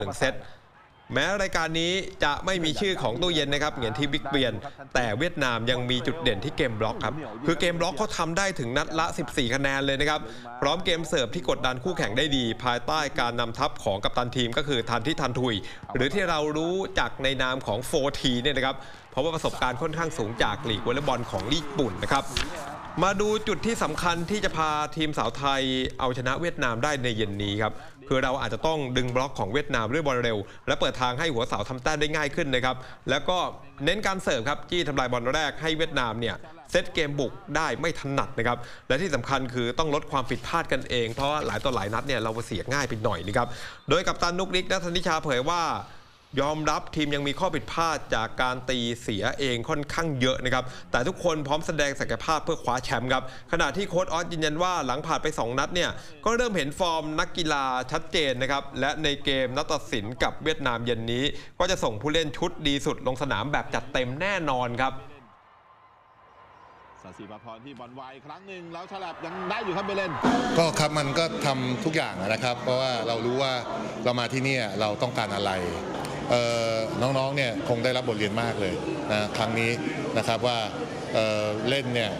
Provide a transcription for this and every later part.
1 เซตแม้รายการนี้จะไม่มีชื่อของตู้เย็นนะครับเหมือนที่บิ๊กเบียนแต่เวียดนามยังมีจุดเด่นที่เกมบล็อกครับคือเกมบล็อกเขาทำได้ถึงนัดละ14 คะแนนเลยนะครับพร้อมเกมเสิร์ฟที่กดดันคู่แข่งได้ดีภายใต้การนำทัพของกัปตันทีมก็คือทันที่ทันทุยหรือที่เรารู้จักในนามของ4Tเนี่ยนะครับเพราะว่าประสบการณ์ค่อนข้างสูงจากลีกวอลเลย์บอลของญี่ปุ่นนะครับมาดูจุดที่สำคัญที่จะพาทีมสาวไทยเอาชนะเวียดนามได้ในเย็นนี้ครับคือเราอาจจะต้องดึงบล็อกของเวียดนามด้วยบอลเร็วและเปิดทางให้หัวเสาทำแต้มได้ง่ายขึ้นนะครับแล้วก็เน้นการเสิร์ฟครับจี้ทำลายบอลแรกให้เวียดนามเนี่ยเซตเกมบุกได้ไม่ถนัดนะครับและที่สำคัญคือต้องลดความผิดพลาดกันเองเพราะว่าหลายต่อหลายนัดเนี่ยเราเสียง่ายไปหน่อยนะครับโดยกัปตันนุกนิก ณ ธนิชาเผยว่ายอมรับทีมยังมีข้อผิดพลาดจากการตีเสียเองค่อนข้างเยอะนะครับแต่ทุกคนพร้อมแสดงศักยภาพเพื่อคว้าแชมป์ครับขณะที่โค้ชออสยืนยันว่าหลังผ่านไป2 นัดเนี่ยก็เริ่มเห็นฟอร์มนักกีฬาชัดเจนนะครับและในเกมนัดตัดสินกับเวียดนามเย็นนี้ก็จะส่งผู้เล่นชุดดีสุดลงสนามแบบจัดเต็มแน่นอนครับสศิภพรที่บอลไวครั้งหนึ่งแล้วฉลับยังได้อยู่ครับเบเลนก็ครับมันก็ทำทุกอย่างนะครับเพราะว่าเรารู้ว่าเรามาที่นี่เราต้องการอะไรน้องๆเนี่ยคงได้รับบทเรียนมากเลยนะครั้งนี้นะครับว่าเล่นเนี่ย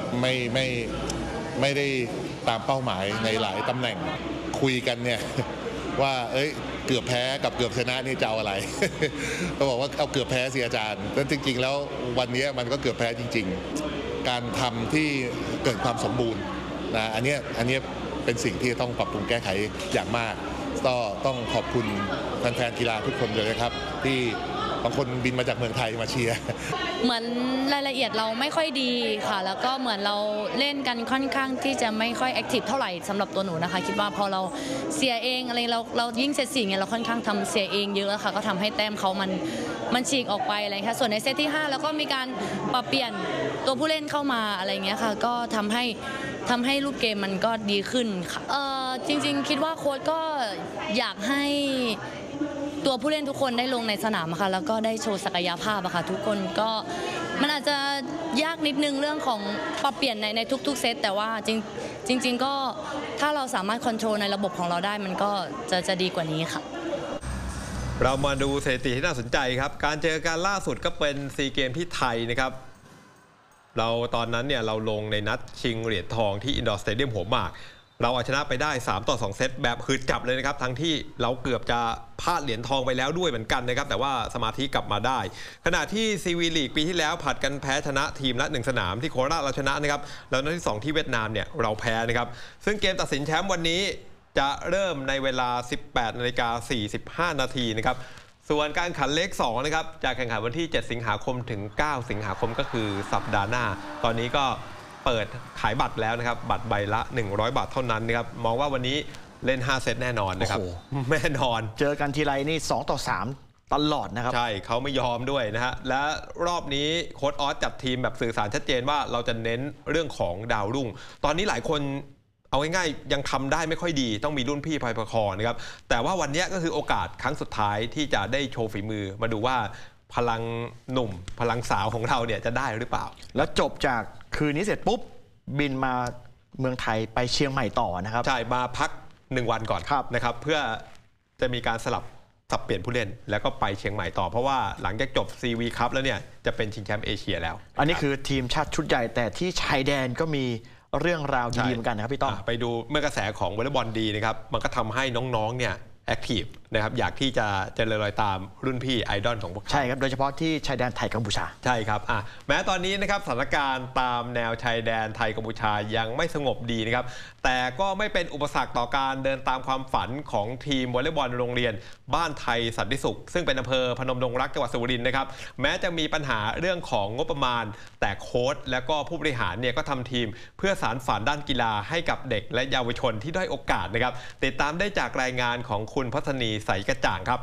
ไม่ได้ตามเป้าหมายในหลายตำแหน่งคุยกันเนี่ยว่าเกือบแพ้กับเกือบชนะนี่จะเอาอะไร เขาบอกว่าเอาเกือบแพ้สิอาจารย์แต่จริงๆแล้ววันนี้มันก็เกือบแพ้จริงๆการทำที่เกิดความสมบูรณ์นะอันนี้เป็นสิ่งที่ต้องปรับปรุงแก้ไขอย่างมากก็ต้องขอบคุณแฟนๆกีฬาทุกคนเลยนะครับที่บางคนบินมาจากเมืองไทยมาเชียร์เหมือนรายละเอียดเราไม่ค่อยดีค่ะแล้วก็เหมือนเราเล่นกันค่อนข้างที่จะไม่ค่อยแอคทีฟเท่าไหร่สำหรับตัวหนูนะคะคิดว่าพอเราเสียเองอะไรเรายิ่งเซต4เนี่ยเราค่อนข้างทำเสียเองเยอะค่ะก็ทำให้แต้มเขามันฉีกออกไปอะไรค่ะส่วนในเซตที่5แล้วก็มีการปรับเปลี่ยนตัวผู้เล่นเข้ามาอะไรเงี้ยค่ะก็ทำให้รูปเกมมันก็ดีขึ้นค่ะจริงๆคิดว่าโค้ชก็อยากให้ตัวผู้เล่นทุกคนได้ลงในสนามค่ะแล้วก็ได้โชว์ศักยภาพค่ะทุกคนก็มันอาจจะยากนิดนึงเรื่องของปรับเปลี่ยนในทุกๆเซตแต่ว่าจริงก็ถ้าเราสามารถควบคุมในระบบของเราได้มันก็จะดีกว่านี้ค่ะเรามาดูสถิติที่น่าสนใจครับการเจอกันล่าสุดก็เป็น4 เกมที่ไทยนะครับเราตอนนั้นเนี่ยเราลงในนัดชิงเหรียญทองที่อินดอร์สเตเดียมหัวหมากเราเอาชนะไปได้3-2 เซตแบบหืดจับเลยนะครับทั้งที่เราเกือบจะพลาดเหรียญทองไปแล้วด้วยเหมือนกันนะครับแต่ว่าสมาธิกลับมาได้ขณะที่ซีวีลีกปีที่แล้วผัดกันแพ้ชนะทีมละ1 สนามที่โคราชเราชนะนะครับแล้วนัดที่2ที่เวียดนามเนี่ยเราแพ้นะครับซึ่งเกมตัดสินแชมป์วันนี้จะเริ่มในเวลา 18:45 นาทีนะครับส่วนการแข่งขันเลข2นะครับจะแข่งขันวันที่7 สิงหาคมถึง9 สิงหาคมก็คือสัปดาห์หน้าตอนนี้ก็เปิดขายบัตรแล้วนะครับบัตรใบละ100 บาทเท่านั้นนะครับมองว่าวันนี้เล่น5 เซตแน่นอนนะครับแน่นอนเจอกันทีไรนี่2-3ตลอดนะครับใช่เขาไม่ยอมด้วยนะฮะและรอบนี้โค้ชออสจัดทีมแบบสื่อสารชัดเจนว่าเราจะเน้นเรื่องของดาวรุ่งตอนนี้หลายคนเอาง่ายๆยังทำได้ไม่ค่อยดีต้องมีรุ่นพี่คอยประคองนะครับแต่ว่าวันนี้ก็คือโอกาสครั้งสุดท้ายที่จะได้โชว์ฝีมือมาดูว่าพลังหนุ่มพลังสาวของเราเนี่ยจะได้หรือเปล่าแล้วจบจากคืนนี้เสร็จปุ๊บบินมาเมืองไทยไปเชียงใหม่ต่อนะครับใช่มาพัก1 วันก่อนนะครับเพื่อจะมีการสับเปลี่ยนผู้เล่นแล้วก็ไปเชียงใหม่ต่อเพราะว่าหลังจากจบ CV ครับแล้วเนี่ยจะเป็นชิงแชมป์เอเชียแล้วอันนี้คือทีมชาติชุดใหญ่แต่ที่ชายแดนก็มีเรื่องราวดีๆเหมือนกันนะครับพี่ต้อมไปดูเมื่อกระแสของวอลเลย์บอลดีนะครับมันก็ทำให้น้องๆเนี่ยแอคทีฟนะครับอยากที่จะเจริญรอยตามรุ่นพี่ไอดอลของพวกเขาใช่ครับโดยเฉพาะที่ชายแดนไทยกัมพูชาใช่ครับแม้ตอนนี้นะครับสถานการณ์ตามแนวชายแดนไทยกัมพูชายังไม่สงบดีนะครับแต่ก็ไม่เป็นอุปสรรคต่อการเดินตามความฝันของทีมวอลเลย์บอลโรงเรียนบ้านไทยสันติสุขซึ่งเป็นอำเภอพนมดงรักจังหวัดสุรินทร์นะครับแม้จะมีปัญหาเรื่องของงบประมาณแต่โค้ชและก็ผู้บริหารเนี่ยก็ทำทีมเพื่อสานฝันด้านกีฬาให้กับเด็กและเยาวชนที่ด้อยโอกาสนะครับติดตามได้จากรายงานของคุณพัฒนีใสกระจ่างครับ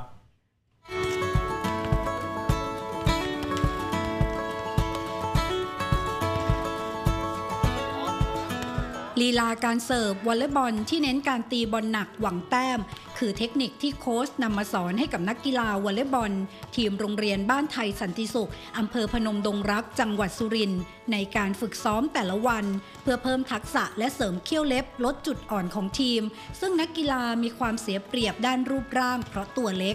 ลีลาการเสิร์ฟวอลเลย์บอลที่เน้นการตีบอลหนักหวังแต้มคือเทคนิคที่โค้ชนำมาสอนให้กับนักกีฬาวอลเลย์บอลทีมโรงเรียนบ้านไทยสันติสุขอำเภอพนมดงรักจังหวัดสุรินทร์ในการฝึกซ้อมแต่ละวันเพื่อเพิ่มทักษะและเสริมเขี้ยวเล็บลดจุดอ่อนของทีมซึ่งนักกีฬามีความเสียเปรียบด้านรูปร่างเพราะตัวเล็ก